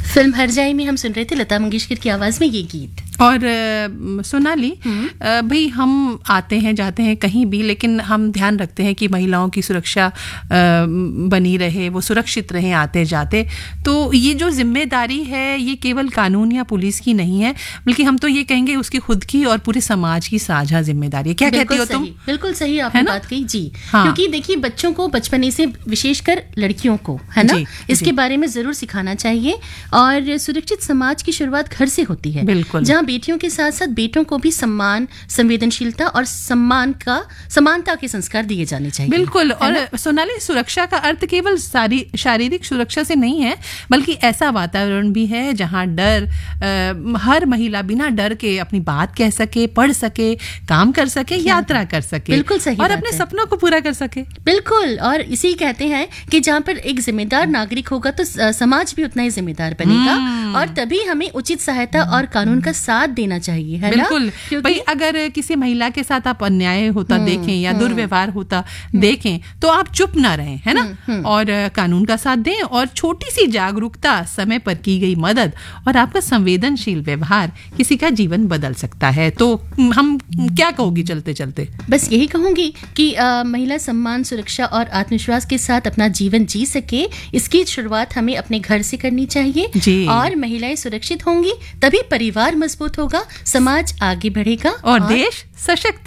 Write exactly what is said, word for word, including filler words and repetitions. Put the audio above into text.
Film हर जाए में हम सुन रहे थे लता मंगेशकर की आवाज में ये गीत। और सोनाली, भाई हम आते हैं जाते हैं कहीं भी, लेकिन हम ध्यान रखते हैं कि महिलाओं की सुरक्षा बनी रहे, वो सुरक्षित रहें आते जाते। तो ये जो जिम्मेदारी है ये केवल कानून या पुलिस की नहीं है, बल्कि हम तो ये कहेंगे उसकी खुद की और पूरे समाज की साझा जिम्मेदारी है। क्या कहती हो तुम? बिल्कुल सही आपने बात कही जी। हाँ। क्योंकि देखिए बच्चों को बचपने से, विशेषकर लड़कियों को, है ना, इसके बारे में जरूर सिखाना चाहिए। और सुरक्षित समाज की शुरुआत घर से होती है। बिल्कुल। जहाँ बेटियों के साथ साथ बेटों को भी सम्मान, संवेदनशीलता और सम्मान का समानता के संस्कार दिए जाने चाहिए। बिल्कुल। और सोनाली, सुरक्षा का अर्थ केवल शारीरिक सुरक्षा से नहीं है, बल्कि ऐसा वातावरण भी है जहाँ डर आ, हर महिला बिना डर के अपनी बात कह सके, पढ़ सके, काम कर सके, यात्रा कर सके। बिल्कुल सही। और अपने सपनों को पूरा कर सके। बिल्कुल। और इसी कहते हैं कि जहाँ पर एक जिम्मेदार नागरिक होगा तो समाज भी उतना ही जिम्मेदार बनेगा, और तभी हमें उचित सहायता और कानून का साथ देना चाहिए, है ना? बिल्कुल। भाई अगर किसी महिला के साथ आप अन्याय होता देखें या दुर्व्यवहार होता देखें तो आप चुप ना रहें, है ना? और कानून का साथ दें, और छोटी सी जागरूकता, समय पर की गई मदद और आपका संवेदनशील व्यवहार किसी का जीवन बदल सकता है। तो हम क्या कहोगी चलते चलते? बस यही कहूंगी कि आ, महिला सम्मान, सुरक्षा और आत्मविश्वास के साथ अपना जीवन जी सके, इसकी शुरुआत हमें अपने घर से करनी चाहिए। और महिलाएं सुरक्षित होंगी तभी परिवार मजबूत होगा, समाज आगे बढ़ेगा और, और देश सशक्त